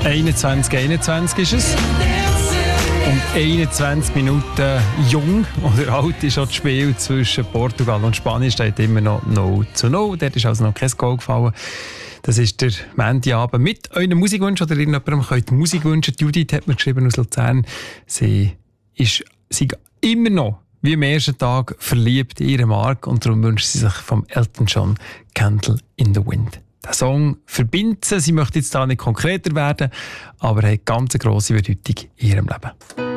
21 ist es. Und 21 Minuten jung oder alt ist auch das Spiel zwischen Portugal und Spanien. Steht immer noch 0:0. Dort ist also noch kein Goal gefallen. Das ist der Montagabend mit euren Musikwünschen oder irgendjemandem könnt ihr Musik wünschen. Judith hat mir geschrieben aus Luzern. Sie ist immer noch wie am ersten Tag verliebt in ihren Mark und darum wünscht sie sich vom Elton John «Candle in the Wind». Der Song verbindet sie. Sie möchte jetzt da nicht konkreter werden, aber hat ganz eine grosse Bedeutung in ihrem Leben.